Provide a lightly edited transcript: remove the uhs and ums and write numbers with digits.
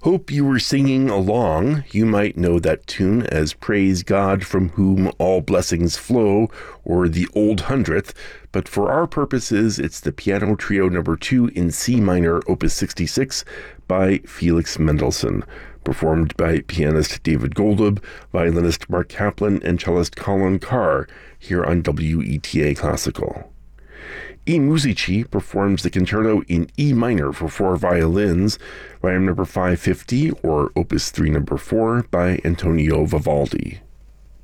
Hope you were singing along. You might know that tune as Praise God from whom all blessings flow, or the Old Hundredth, but for our purposes, it's the Piano Trio No. 2 in C minor, Opus 66, by Felix Mendelssohn, performed by pianist David Golub, violinist Mark Kaplan, and cellist Colin Carr, here on WETA Classical. I Musici performs the concerto in E minor for 4 violins, Volume No. 550, or Opus 3 No. 4, by Antonio Vivaldi.